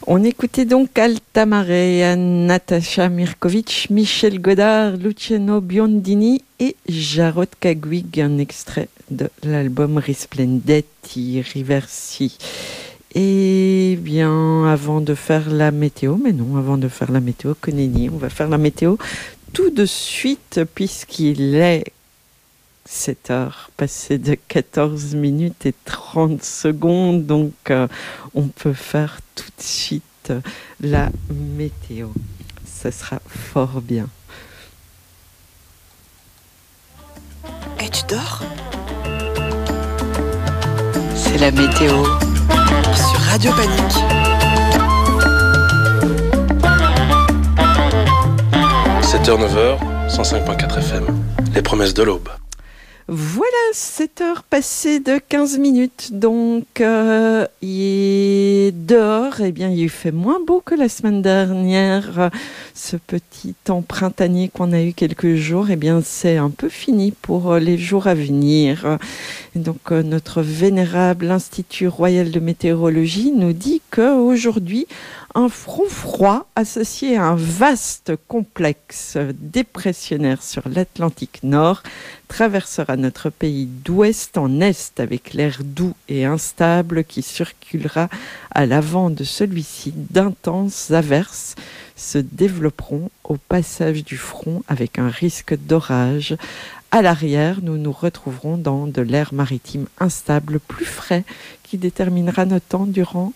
On écoutait donc Alta Marea, Natacha Mirkovic, Michel Godard, Luciano Biondini et Jarod Kagwig, un extrait de l'album Risplendetti Riversi. Eh bien, avant de faire la météo, que nenni, on va faire la météo tout de suite puisqu'il est 7 heures passées de 14 minutes et 30 secondes, donc on peut faire tout de suite la météo. Ça sera fort bien. Et tu dors ? C'est la météo sur Radio Panique. – 7h, 9h, 105.4 FM. Les promesses de l'aube. Voilà, 7 heures passées de 15 minutes, donc il est dehors, eh bien il fait moins beau que la semaine dernière. Ce petit temps printanier qu'on a eu quelques jours, eh bien c'est un peu fini pour les jours à venir. Et donc notre vénérable Institut Royal de Météorologie nous dit qu'aujourd'hui, un front froid associé à un vaste complexe dépressionnaire sur l'Atlantique Nord traversera notre pays d'ouest en est avec l'air doux et instable qui circulera à l'avant de celui-ci. D'intenses averses se développeront au passage du front avec un risque d'orage. À l'arrière, nous nous retrouverons dans de l'air maritime instable, plus frais, qui déterminera notre temps durant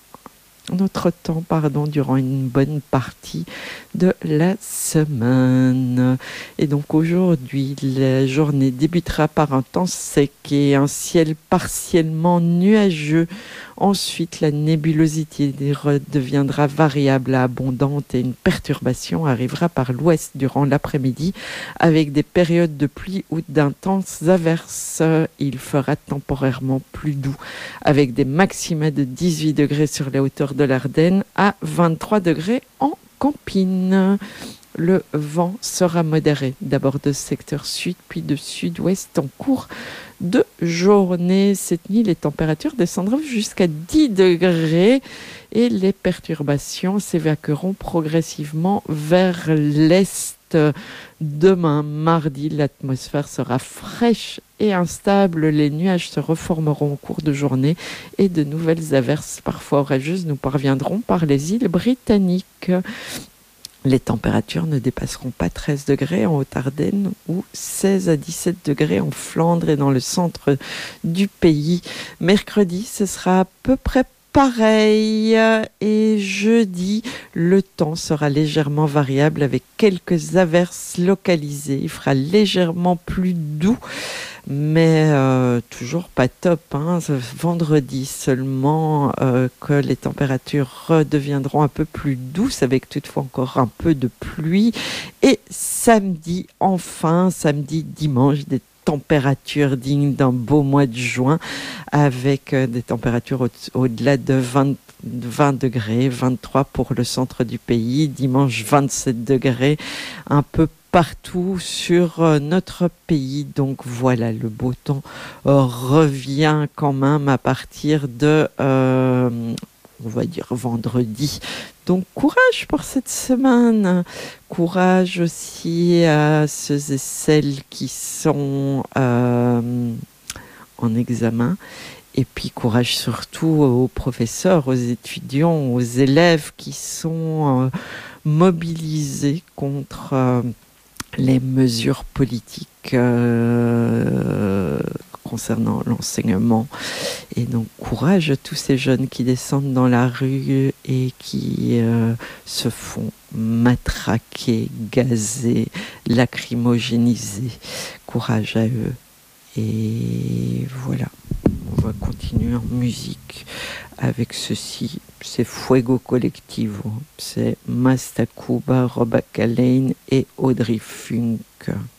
une bonne partie de la semaine. Et donc aujourd'hui, la journée débutera par un temps sec et un ciel partiellement nuageux. Ensuite, la nébulosité deviendra variable à abondante et une perturbation arrivera par l'ouest durant l'après-midi avec des périodes de pluie ou d'intenses averses. Il fera temporairement plus doux avec des maxima de 18 degrés sur les hauteurs de l'Ardenne à 23 degrés en Campine. Le vent sera modéré, d'abord de secteur sud, puis de sud-ouest en cours de journée. Cette nuit, les températures descendront jusqu'à 10 degrés et les perturbations s'évacueront progressivement vers l'est. Demain, mardi, l'atmosphère sera fraîche et instable. Les nuages se reformeront au cours de journée et de nouvelles averses, parfois orageuses, nous parviendront par les îles britanniques. Les températures ne dépasseront pas 13 degrés en Haute-Ardenne ou 16 à 17 degrés en Flandre et dans le centre du pays. Mercredi, ce sera à peu près pareil. Et jeudi, le temps sera légèrement variable avec quelques averses localisées. Il fera légèrement plus doux, mais toujours pas top. Vendredi seulement que les températures redeviendront un peu plus douces avec toutefois encore un peu de pluie. Et samedi, dimanche, des températures dignes d'un beau mois de juin avec des températures au-delà de 20 degrés, 23 pour le centre du pays, dimanche 27 degrés, un peu partout sur notre pays. Donc voilà, le beau temps revient quand même à partir de on va dire vendredi. Donc courage pour cette semaine. Courage aussi à ceux et celles qui sont en examen. Et puis courage surtout aux professeurs, aux étudiants, aux élèves qui sont mobilisés contre les mesures politiques concernant l'enseignement. Et donc courage à tous ces jeunes qui descendent dans la rue et qui se font matraquer, gazer, lacrymogéniser. Courage à eux. Et voilà, on va continuer en musique avec ceci. C'est Fuego Colectivo, c'est Mastakuba, Robaka Lane et Audrey Funk.